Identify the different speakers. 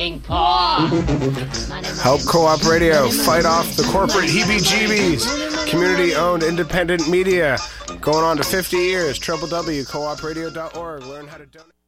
Speaker 1: Help Co-op Radio fight off the corporate heebie-jeebies. Community-owned independent media. Going on to 50 years. www.coopradio.org. Learn how to donate.